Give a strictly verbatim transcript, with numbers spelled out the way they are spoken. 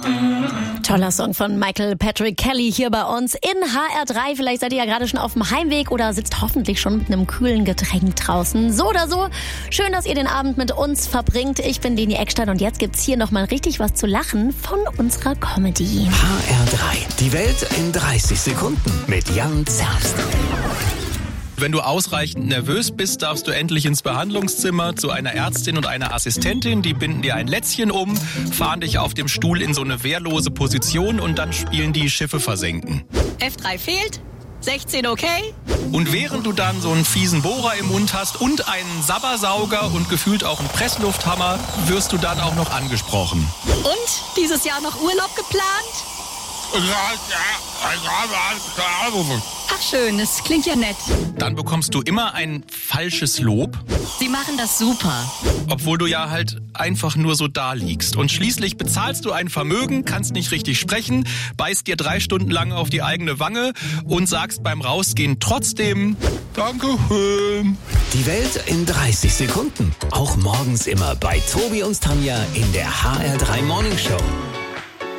Toller Song von Michael Patrick Kelly hier bei uns in H R drei. Vielleicht seid ihr ja gerade schon auf dem Heimweg oder sitzt hoffentlich schon mit einem kühlen Getränk draußen. So oder so, schön, dass ihr den Abend mit uns verbringt. Ich bin Leni Eckstein und jetzt gibt's hier nochmal richtig was zu lachen von unserer Comedy. H R drei, die Welt in dreißig Sekunden mit Jan Zerbst. Wenn du ausreichend nervös bist, darfst du endlich ins Behandlungszimmer zu einer Ärztin und einer Assistentin. Die binden dir ein Lätzchen um, fahren dich auf dem Stuhl in so eine wehrlose Position und dann spielen die Schiffe versenken. F drei fehlt, sechzehn okay. Und während du dann so einen fiesen Bohrer im Mund hast und einen Sabbersauger und gefühlt auch einen Presslufthammer, wirst du dann auch noch angesprochen. Und dieses Jahr noch Urlaub geplant? Ach schön, das klingt ja nett. Dann bekommst du immer ein falsches Lob, Sie machen das super. obwohl du ja halt einfach nur so da liegst. Und schließlich bezahlst du ein Vermögen, kannst nicht richtig sprechen, beißt dir drei Stunden lang auf die eigene Wange und sagst beim Rausgehen trotzdem Dankeschön. Die Welt in dreißig Sekunden. Auch morgens immer bei Tobi und Tanja in der H R drei Morning Show.